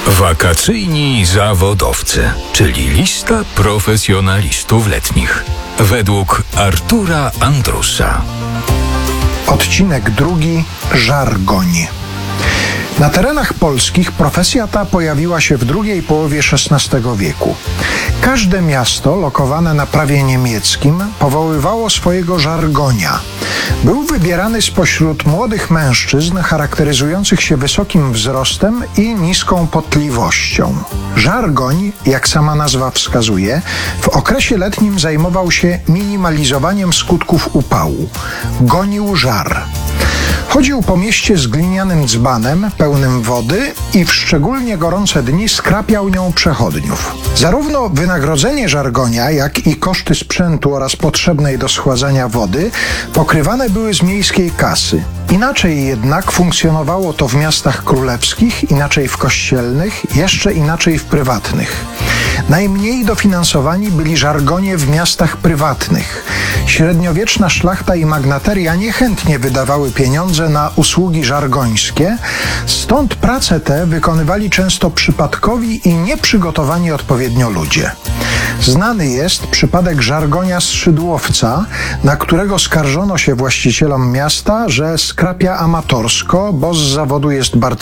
Wakacyjni zawodowcy, czyli lista profesjonalistów letnich. Według Artura Andrusa. Odcinek 2. Żargoń. Na terenach polskich profesja ta pojawiła się w drugiej połowie XVI wieku. Każde miasto lokowane na prawie niemieckim powoływało swojego żargonia. Był wybierany spośród młodych mężczyzn charakteryzujących się wysokim wzrostem i niską potliwością. Żargoń, jak sama nazwa wskazuje, w okresie letnim zajmował się minimalizowaniem skutków upału. Gonił żar. Chodził po mieście z glinianym dzbanem pełnym wody i w szczególnie gorące dni skrapiał nią przechodniów. Zarówno wynagrodzenie żargonia, jak i koszty sprzętu oraz potrzebnej do schładzania wody pokrywane były z miejskiej kasy. Inaczej jednak funkcjonowało to w miastach królewskich, inaczej w kościelnych, jeszcze inaczej w prywatnych. Najmniej dofinansowani byli żargonie w miastach prywatnych. Średniowieczna szlachta i magnateria niechętnie wydawały pieniądze na usługi żargońskie, stąd prace te wykonywali często przypadkowi i nieprzygotowani odpowiednio ludzie. Znany jest przypadek żargonia z Szydłowca, na którego skarżono się właścicielom miasta, że skrapia amatorsko, bo z zawodu jest